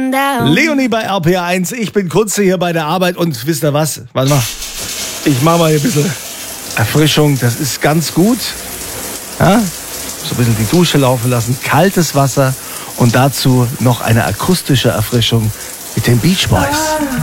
down. Leonie bei RPA1, ich bin Kunze hier bei der Arbeit und wisst ihr was? Warte mal, ich mache mal hier ein bisschen Erfrischung, das ist ganz gut. Ja? So ein bisschen die Dusche laufen lassen, kaltes Wasser und dazu noch eine akustische Erfrischung mit den Beach Boys.